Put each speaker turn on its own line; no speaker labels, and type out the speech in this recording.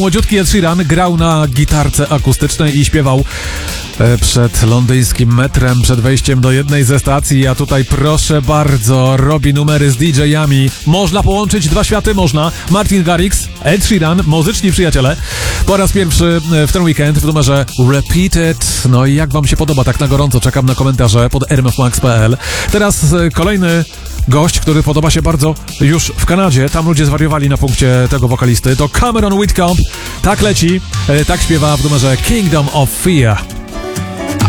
Młodziutki Ed Sheeran grał na gitarce akustycznej i śpiewał przed londyńskim metrem, przed wejściem do jednej ze stacji, a tutaj proszę bardzo, robi numery z DJ-ami. Można połączyć dwa światy? Można. Martin Garrix, Ed Sheeran, muzyczni przyjaciele. Po raz pierwszy w ten weekend w numerze Repeated. No i jak wam się podoba? Tak na gorąco czekam na komentarze pod rmfmax.pl. Teraz kolejny gość, który podoba się bardzo już w Kanadzie. Tam ludzie zwariowali na punkcie tego wokalisty. To Cameron Whitcomb. Tak leci, tak śpiewa w numerze Kingdom of Fear.